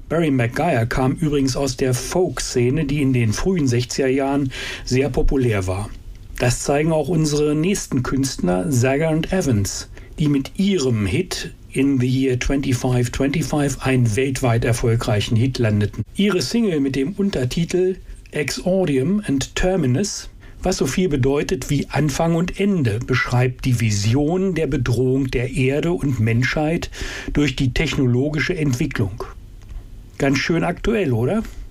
Barry McGuire kam übrigens aus der Folk-Szene, die in den frühen 60er Jahren sehr populär war. Das zeigen auch unsere nächsten Künstler, Zager und Evans, die mit ihrem Hit In the Year 2525 einen weltweit erfolgreichen Hit landeten. Ihre Single mit dem Untertitel Exordium and Terminus, was so viel bedeutet wie Anfang und Ende, beschreibt die Vision der Bedrohung der Erde und Menschheit durch die technologische Entwicklung. Ganz schön aktuell, oder?